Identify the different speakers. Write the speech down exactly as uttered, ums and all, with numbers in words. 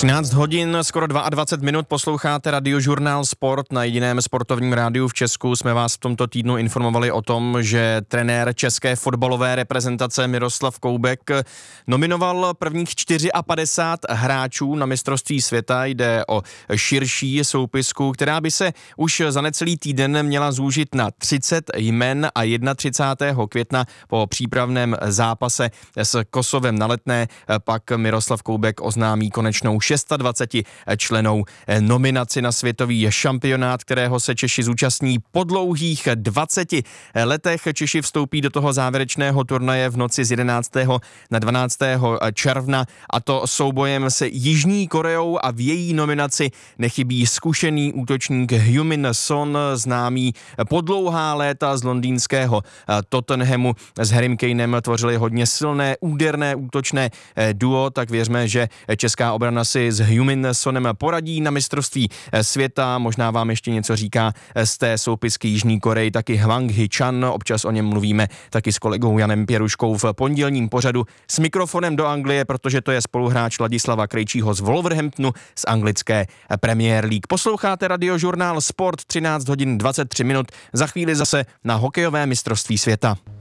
Speaker 1: třináct hodin, skoro dvacet dva minut, posloucháte Radiožurnál Sport. Na jediném sportovním rádiu v Česku jsme vás v tomto týdnu informovali o tom, že trenér české fotbalové reprezentace Miroslav Koubek nominoval prvních padesát čtyři hráčů na mistrovství světa. Jde o širší soupisku, která by se už za necelý týden měla zúžit na třicet jmen a třicátého prvního května po přípravném zápase s Kosovem na Letné pak Miroslav Koubek oznámí konečnou dvacetišestičlennou nominaci na světový šampionát, kterého se Češi zúčastní po dlouhých dvaceti letech. Češi vstoupí do toho závěrečného turnaje v noci z jedenáctého na dvanáctého června, a to soubojem se Jižní Koreou, a v její nominaci nechybí zkušený útočník Heung-min Son, známý po dlouhá léta z londýnského Tottenhamu. S Harrym Kanem tvořili hodně silné, úderné, útočné duo, tak věřme, že česká obrana si s Heung-min Sonem poradí na mistrovství světa. Možná vám ještě něco říká z té soupisky Jižní Koreji taky Hwang Hee-chan, občas o něm mluvíme taky s kolegou Janem Pěruškou v pondělním pořadu S mikrofonem do Anglie, protože to je spoluhráč Ladislava Krejčího z Wolverhamptonu z anglické Premier League. Posloucháte Radiožurnál Sport, třináct hodin dvacet tři minut, za chvíli zase na hokejové mistrovství světa.